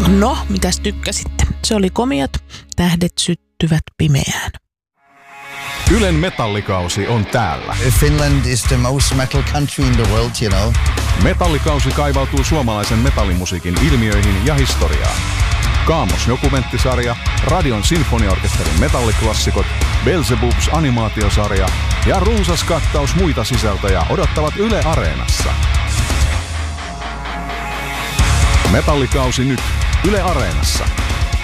No, mitäs tykkäsitte? Se oli Komiat, tähdet syttyvät pimeään. Ylen metallikausi on täällä. Finland is the most metal country in the world, you know. Metallikausi kaivautuu suomalaisen metallimusiikin ilmiöihin ja historiaan. Kaamos-dokumenttisarja, Radion sinfoniaorkesterin metalliklassikot, Beelzebubs animaatiosarja ja runsas kattaus muita sisältöjä odottavat Yle Areenassa. Metallikausi nyt Yle Areenassa.